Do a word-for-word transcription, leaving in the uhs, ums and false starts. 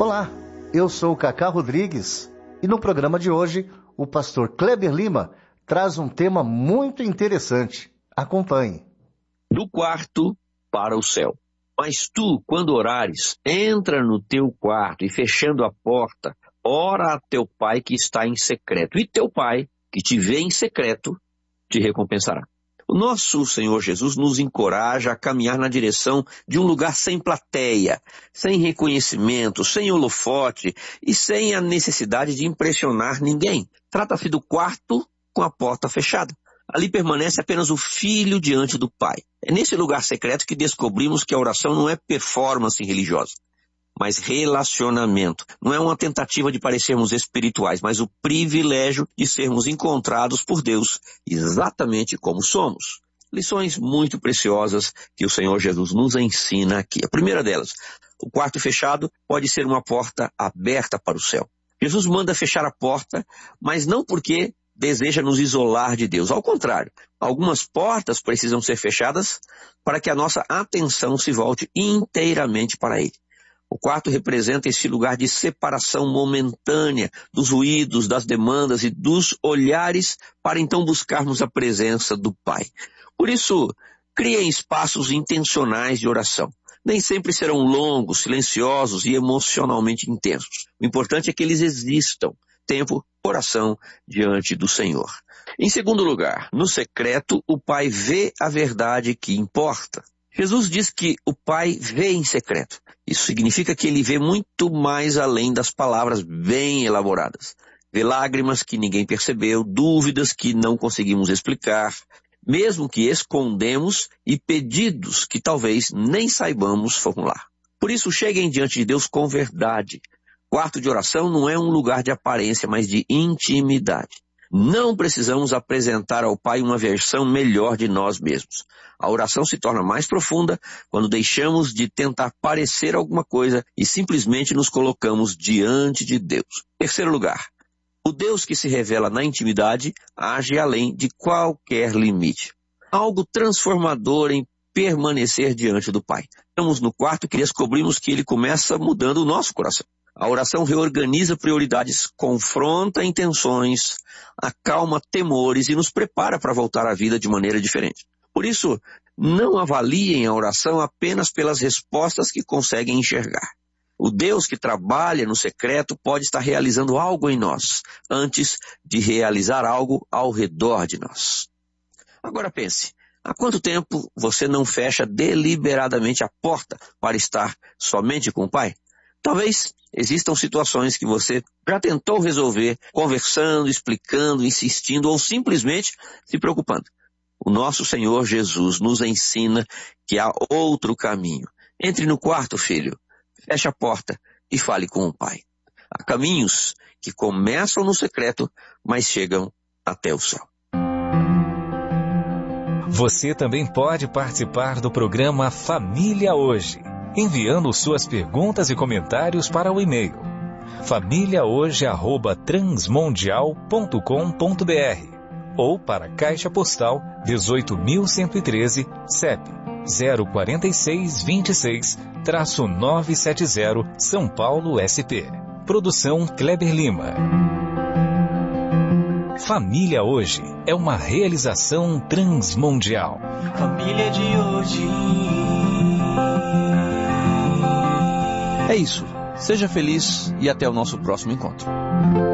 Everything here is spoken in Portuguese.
Olá, eu sou o Cacá Rodrigues e no programa de hoje o pastor Kleber Lima traz um tema muito interessante. Acompanhe. Do quarto para o céu. Mas tu, quando orares, entra no teu quarto e fechando a porta, ora a teu pai que está em secreto. E teu pai, que te vê em secreto, te recompensará. O nosso Senhor Jesus nos encoraja a caminhar na direção de um lugar sem plateia, sem reconhecimento, sem holofote e sem a necessidade de impressionar ninguém. Trata-se do quarto com a porta fechada. Ali permanece apenas o filho diante do pai. É nesse lugar secreto que descobrimos que a oração não é performance religiosa, mas relacionamento. Não é uma tentativa de parecermos espirituais, mas o privilégio de sermos encontrados por Deus exatamente como somos. Lições muito preciosas que o Senhor Jesus nos ensina aqui. A primeira delas, o quarto fechado pode ser uma porta aberta para o céu. Jesus manda fechar a porta, mas não porque deseja nos isolar de Deus. Ao contrário, algumas portas precisam ser fechadas para que a nossa atenção se volte inteiramente para Ele. O quarto representa esse lugar de separação momentânea dos ruídos, das demandas e dos olhares para então buscarmos a presença do Pai. Por isso, criem espaços intencionais de oração. Nem sempre serão longos, silenciosos e emocionalmente intensos. O importante é que eles existam. Tempo, oração diante do Senhor. Em segundo lugar, no secreto, o Pai vê a verdade que importa. Jesus diz que o Pai vê em secreto. Isso significa que Ele vê muito mais além das palavras bem elaboradas. Vê lágrimas que ninguém percebeu, dúvidas que não conseguimos explicar, mesmo que escondemos, e pedidos que talvez nem saibamos formular. Por isso, cheguem diante de Deus com verdade. Quarto de oração não é um lugar de aparência, mas de intimidade. Não precisamos apresentar ao Pai uma versão melhor de nós mesmos. A oração se torna mais profunda quando deixamos de tentar parecer alguma coisa e simplesmente nos colocamos diante de Deus. Terceiro lugar, o Deus que se revela na intimidade age além de qualquer limite. Algo transformador em permanecer diante do Pai. Estamos no quarto e descobrimos que Ele começa mudando o nosso coração. A oração reorganiza prioridades, confronta intenções, acalma temores e nos prepara para voltar à vida de maneira diferente. Por isso, não avaliem a oração apenas pelas respostas que conseguem enxergar. O Deus que trabalha no secreto pode estar realizando algo em nós, antes de realizar algo ao redor de nós. Agora pense, há quanto tempo você não fecha deliberadamente a porta para estar somente com o Pai? Talvez existam situações que você já tentou resolver conversando, explicando, insistindo ou simplesmente se preocupando. O nosso Senhor Jesus nos ensina que há outro caminho. Entre no quarto, filho, feche a porta e fale com o Pai. Há caminhos que começam no secreto, mas chegam até o céu. Você também pode participar do programa Família Hoje, enviando suas perguntas e comentários para o e-mail família hoje arroba transmundial ponto com ponto br ou para a Caixa Postal dezoito mil cento e treze, C E P zero quatro seis dois seis, nove sete zero, São Paulo, S P. Produção Kleber Lima. Família Hoje é uma realização transmundial. Família de hoje. É isso. Seja feliz e até o nosso próximo encontro.